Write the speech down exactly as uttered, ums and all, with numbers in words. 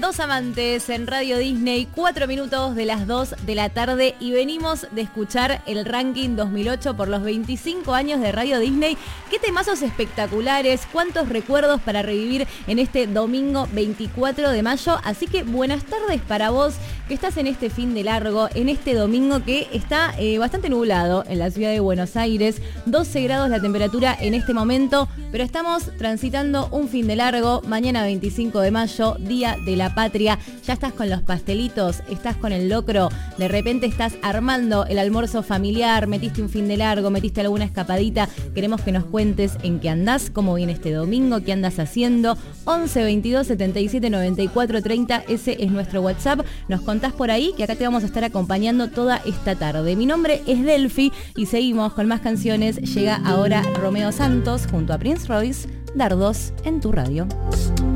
Dos amantes en Radio Disney, cuatro minutos de las dos de la tarde y venimos de escuchar el ranking dos mil ocho por los veinticinco años de Radio Disney. Qué temazos espectaculares, cuántos recuerdos para revivir en este domingo veinticuatro de mayo. Así que buenas tardes para vos que estás en este fin de largo, en este domingo que está eh, bastante nublado en la ciudad de Buenos Aires. doce grados la temperatura en este momento, pero estamos transitando un fin de largo. Mañana veinticinco de mayo, Día de la Patria. Ya estás con los pastelitos, estás con el locro, de repente estás armando el almuerzo familiar, metiste un fin de largo, metiste alguna escapadita. Queremos que nos cuentes en qué andás, cómo viene este domingo, qué andas haciendo. once veintidós setenta y siete noventa y cuatro treinta, ese es nuestro WhatsApp. Nos contás por ahí que acá te vamos a estar acompañando toda esta tarde. Mi nombre es Delphi y seguimos con más canciones. Llega ahora Romeo Santos junto a Prince Royce, Dardos en tu radio.